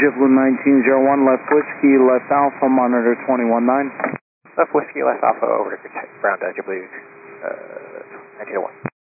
JetBlue 1901, left whiskey, left alpha, monitor 219. Left whiskey, left alpha, over to Brown Dodge, JetBlue 1901.